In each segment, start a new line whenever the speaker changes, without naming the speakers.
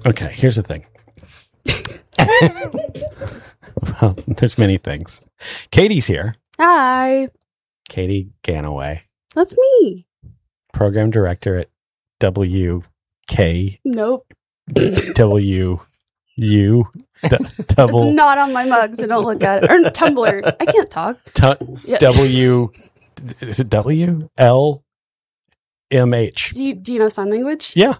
Okay, here's the thing. Well, there's many things. Katie's here.
Hi.
Katie Ganaway,
That's me.
program director at WK.
Nope.
WU. Double.
It's not on my mug, so don't look at it. Or Tumblr. I can't talk. Yeah.
W. Is it WLMH?
Do you know sign language?
Yeah.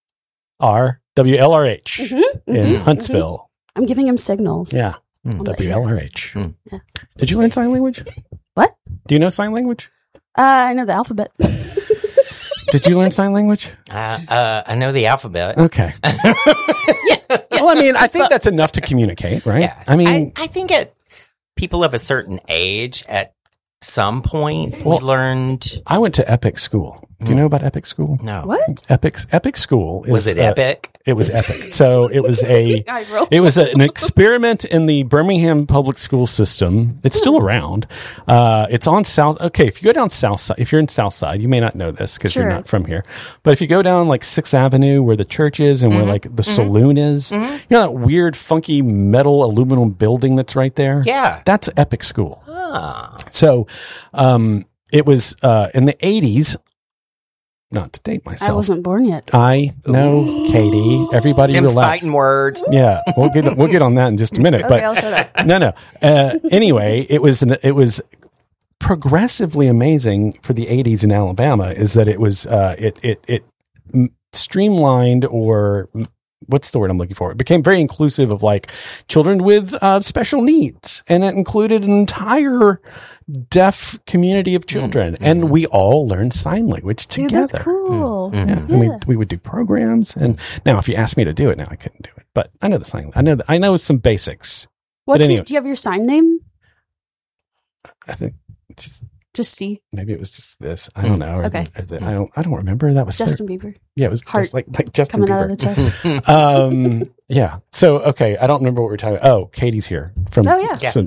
WLRH in Huntsville.
I'm giving him signals.
Yeah.
On the air.
WLRH.
Yeah.
Did you learn sign language?
What?
Do you know sign language?
I know the alphabet.
Did you learn sign language?
I know the alphabet.
Okay. Well, I mean, I think that's enough to communicate, right?
Yeah.
I mean,
I think people of a certain age at some point
Well,
we learned.
I went to Epic School. Do you know about Epic School?
No.
What?
Epic School.
Was it epic?
It was epic. So it was
I rolled.
an experiment in the Birmingham public school system. It's still around. It's on South. Okay, if you go down South Side, if you're in South Side, you may not know this because you're
Sure.
not from here. But if you go down like 6th Avenue where the church is and where like the saloon is, you know that weird, funky metal aluminum building that's right there?
Yeah.
That's Epic School.
Ah.
So it was in the 80s. Not to date myself.
I wasn't born yet.
I know, Katie. Everybody
Them
relax.
fighting words.
Yeah, we'll get on that in just a minute.
Okay,
But
I'll shut up.
no. Anyway, it was progressively amazing for the 80s in Alabama. Is that it was it streamlined, or what's the word I'm looking for? It became very inclusive of like children with special needs, and it included an entire deaf community of children, and we all learned sign language
Dude,
together.
that's cool.
Yeah,
Yeah.
and we would do programs, and now if you ask me to do it now, I couldn't do it. But I know the sign. I know some basics. Anyway.
Do you have your sign name?
I think
Just C.
maybe it was just this. I don't know.
Okay.
I don't remember. That was
Justin Bieber.
Yeah, it was
Heart
just like Justin
Coming out
Bieber.
of the chest.
Yeah. So okay, I don't remember what we were talking about. Oh, Katie's here from
Oh, yeah.
from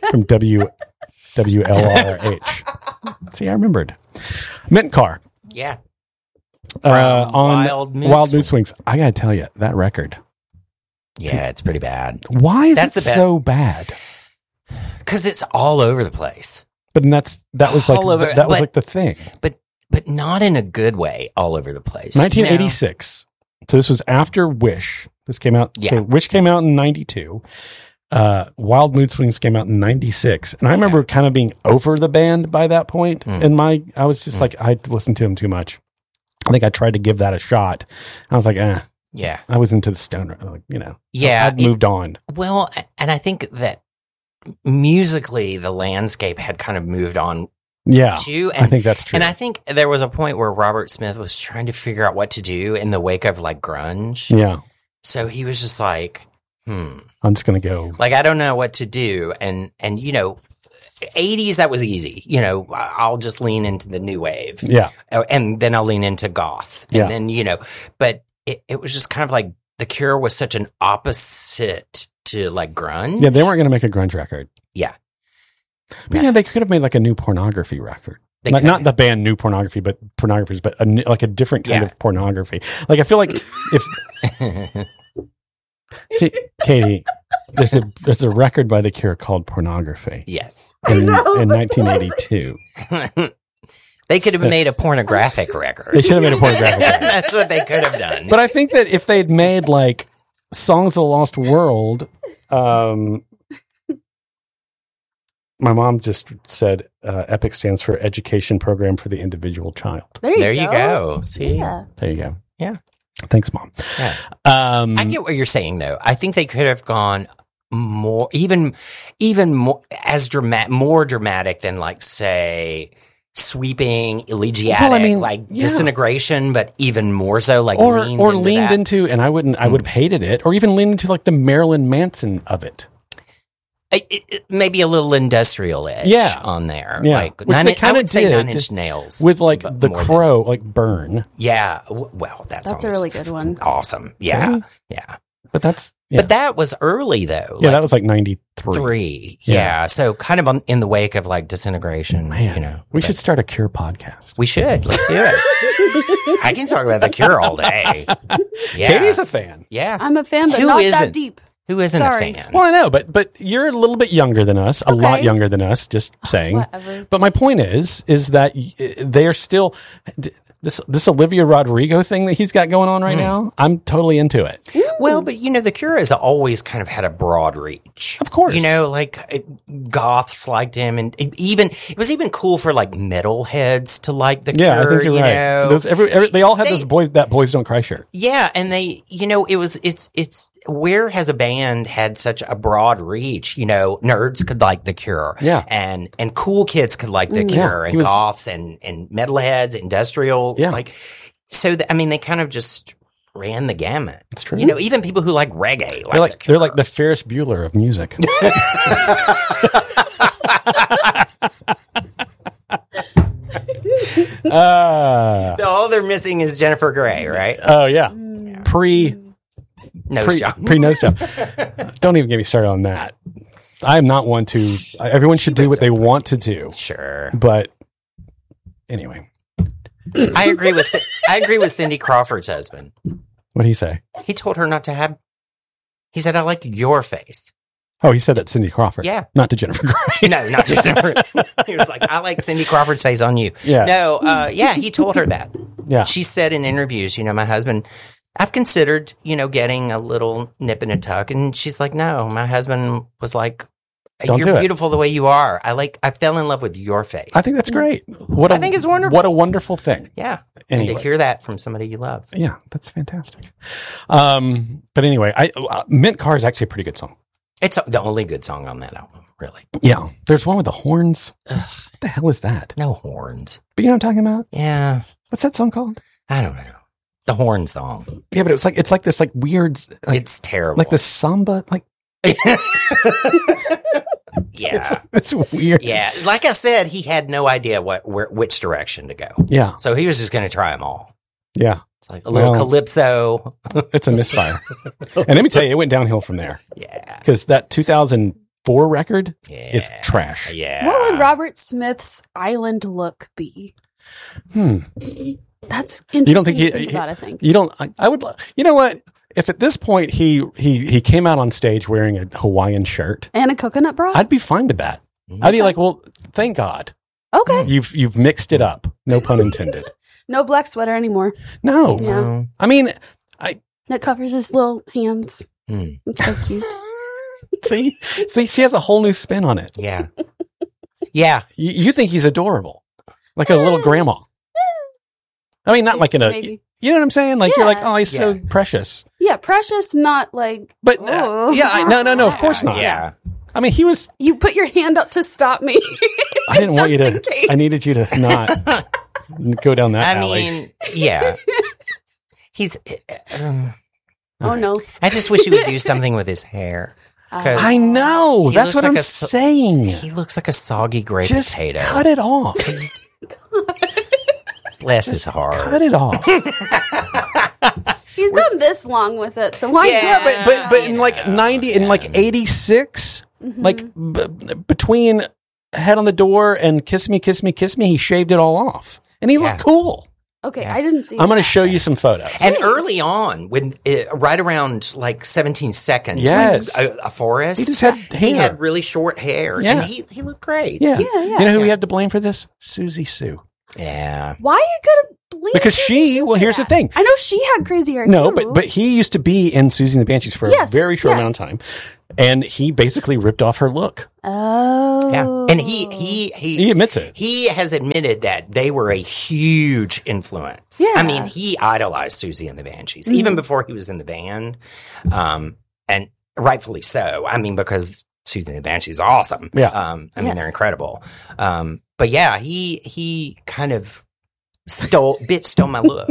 WLRH. See, I remembered. Mint Car.
Yeah.
On
Wild Mood
Swings. I gotta tell you, that record.
Yeah, it's pretty bad.
Why is
That's
it
the
so bad?
Because it's all over the place.
But that was like
All over-
that was
but-
like the thing.
But not in a good way, all over the place.
1986. So this was after Wish. This came out.
Yeah.
So Wish came out in 92. Wild Mood Swings came out in 96. And I remember kind of being over the band by that point. And I was just like, I listened to him too much. I think I tried to give that a shot. I was like,
Yeah.
I was into the stoner, like, you know.
Yeah,
I'd moved on.
Well, and I think that musically, the landscape had kind of moved on
Yeah.
too.
I think that's true.
And I think there was a point where Robert Smith was trying to figure out what to do in the wake of like grunge.
Yeah.
So he was just like,
I'm just going to go.
like, I don't know what to do. And, you know, 80s, that was easy. You know, I'll just lean into the new wave.
Yeah.
And then I'll lean into goth. And
Yeah.
then, you know, but it was just kind of like The Cure was such an opposite to like grunge.
Yeah, they weren't going to make a grunge record.
Yeah.
But yeah, they could have made like a new pornography record.
They
Like,
could.
not the band New Pornography, but pornographers, but like a different kind
Yeah.
of pornography. Like I feel like if see, Katie, there's a record by The Cure called Pornography
Yes.
in
know, but
1982.
They could have made a pornographic record.
They should have made a pornographic record.
That's what they could have done.
But I think that if they'd made like Songs of the Lost World, my mom just said EPIC stands for Education Program for the Individual Child.
there you go. See?
Yeah.
There you go.
Yeah.
Thanks, Mom.
Yeah. I get what you're saying, though. I think they could have gone more, even more more dramatic than, like, say, sweeping, elegiac,
Well, I mean,
like
yeah.
Disintegration, but even more so, like
or
leaned
leaned
that.
into, and I would have hated it, or even leaned into like the Marilyn Manson of it.
Maybe a little industrial edge
Yeah.
on there.
Yeah.
Like,
Which they
I
kinda
would say
did,
9 Inch
just
Nails.
With like
but
the
more
Crow, like Burn.
Yeah. Well, that's
That's a really good one.
Awesome. Yeah.
See?
Yeah.
But that's, yeah.
But that was early, though.
Yeah, that was like 93.
Yeah. So kind of in the wake of like Disintegration,
Man,
you know.
we
but
should start a Cure podcast.
We should. Let's do it. I can talk about The Cure all day. Yeah.
Katie's a fan.
Yeah.
I'm a fan, but
Who
not
isn't?
that deep.
Who isn't
Sorry.
a fan?
Well, I know, but you're a little bit younger than us, a lot younger than us, just saying.
Whatever.
But my point is that they're still this Olivia Rodrigo thing that he's got going on right now. I'm totally into it.
Well, but The Cure has always kind of had a broad reach.
Of course.
Goths liked him, and it was even cool for like metalheads to like The Cure.
Yeah, I think you're right. They all had those Boys Don't Cry shirt.
Yeah, and it's where has a band had such a broad reach? Nerds could like The Cure.
Yeah.
And cool kids could like The Cure, and goths and metalheads, industrial.
Yeah.
They kind of just ran the gamut.
That's true.
Even people who like reggae.
They're like the Ferris Bueller of music.
All they're missing is Jennifer Grey, right?
Oh yeah. Pre
nose job.
Don't even get me started on that. I am not one to. Everyone should do what they want to do.
Sure,
but anyway,
I agree with Cindy Crawford's husband.
What did he say?
He told her not to have. He said, "I like your face."
Oh, he said that to Cindy Crawford.
Yeah,
not to Jennifer Grey.
No, not to Jennifer. He was like, "I like Cindy Crawford's face on you."
Yeah.
No. He told her that.
Yeah.
She said in interviews, my husband. I've considered, getting a little nip and a tuck, and she's like, "No." My husband was like, "You're beautiful the way you are. I fell in love with your face."
I think that's great.
I think it's wonderful.
What a wonderful thing.
Yeah.
Anyway.
And to hear that from somebody you love.
Yeah, that's fantastic. But anyway, Mint Car is actually a pretty good song.
It's the only good song on that album, really.
Yeah. There's one with the horns. What the hell is that?
No horns.
But you know what I'm talking about?
Yeah.
What's that song called?
I don't know. The horn song.
Yeah, but it's like this weird.
It's terrible.
Like the samba.
Yeah.
It's weird.
Yeah. Like I said, he had no idea which direction to go.
Yeah.
So he was just going to try them all.
Yeah.
It's like a little calypso.
It's a misfire. And let me tell you, it went downhill from there.
Yeah.
Because that 2004 record is trash.
Yeah.
What would Robert Smith's Island look be? That's interesting.
You don't think
I think
you don't. I would. You know what? If at this point he came out on stage wearing a Hawaiian shirt
and a coconut bra,
I'd be fine with that. I'd be like, well, thank God.
Okay.
You've mixed it up. No pun intended.
No black sweater anymore.
No.
Yeah.
I mean,
that covers his little hands. It's so cute.
See, she has a whole new spin on it.
Yeah. Yeah.
You think he's adorable, like a little grandma. I mean, not like in a.
Maybe.
You know what I'm saying? Like you're like, oh, he's so
Yeah.
precious.
Yeah, precious, not like.
But
oh.
no, of course not.
Yeah.
I mean, he was.
You put your hand up to stop me.
I didn't want you
Just in
to.
case.
I needed you to not go down that alley.
I mean, yeah. He's.
Oh no!
I just wish he would do something with his hair. 'Cause
I know.
he
That's
looks
what
like
I'm saying.
He looks like a soggy gray
Just
potato.
cut it off.
Bless his heart.
Cut it off.
He's gone this long with it, so why?
Yeah.
But in like 90 and like 86, like between Head on the Door and Kiss Me, Kiss Me, Kiss Me, he shaved it all off, and he looked cool.
Okay, I didn't see.
I'm going to
that.
show you some photos.
And early on, when right around like 17 seconds,
Yes.
like a forest,
He just had hair.
He had really short hair,
Yeah.
and he looked great.
Yeah.
Yeah.
You know who we have to blame for this? Susie Sue.
Yeah.
Why are you gonna blame?
Because
Susie
she,
for
well, here's the
that?
thing.
I know she had crazy hair.
No,
too.
but he used to be in Susie and the Banshees for a very short amount of time, and he basically ripped off her look.
Oh,
Yeah. And he
admits it.
He has admitted that they were a huge influence.
Yeah.
I mean, he idolized Susie and the Banshees even before he was in the band, and rightfully so. I mean, because Susie and the Banshees is awesome.
Yeah.
I mean, they're incredible. But yeah, he kind of stole my look.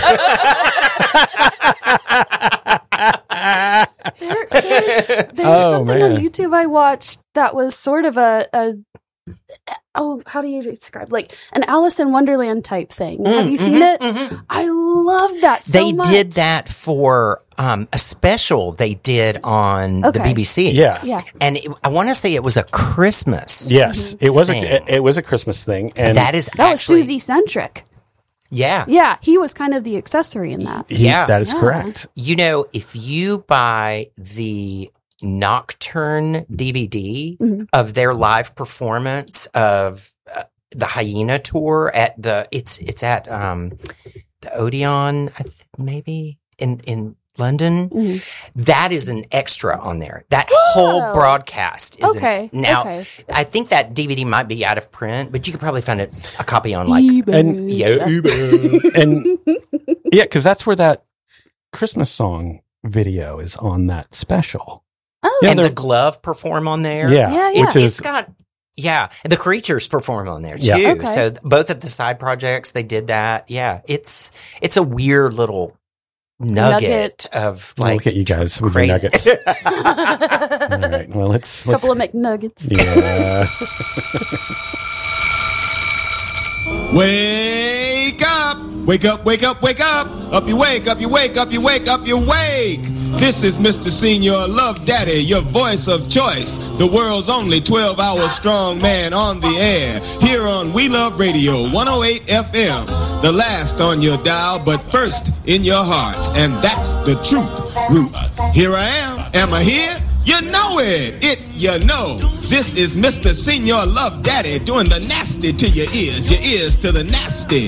There's something on YouTube I watched that was sort of how do you describe, like an Alice in Wonderland type thing? Have you seen it? I love that so much.
They did that for a special they did on the BBC.
Yeah.
And I want to say it was a Christmas.
Yes, it was
thing.
it was a Christmas thing, and
That
was Susie centric.
Yeah.
Yeah, he was kind of the accessory in that.
That is correct.
You know, if you buy the Nocturne DVD of their live performance of the Hyena tour at it's at the Odeon, maybe in London. That is an extra on there. That whole broadcast is now. Okay. I think that DVD might be out of print, but you could probably find a copy on like
eBay. And yeah, because that's where that Christmas song video is on that special.
Oh,
and the Glove perform on there.
Yeah.
It's got. Yeah, the Creatures perform on there too.
Yeah. Okay.
So both of the side projects, they did that. Yeah, it's a weird little nugget of like.
Look at you guys with your nuggets. All right, well, let's
couple of McNuggets.
Yeah.
Wake up! Wake up, wake up, wake up! Up you wake, up you wake, up you wake, up you wake! This is Mr. Senior Love Daddy, your voice of choice. The world's only 12-hour strong man on the air. Here on We Love Radio 108 FM. The last on your dial, but first in your hearts. And that's the truth. Root. Here I am. Am I here? You know it. You know. This is Mr. Senior Love Daddy doing the nasty to your ears to the nasty.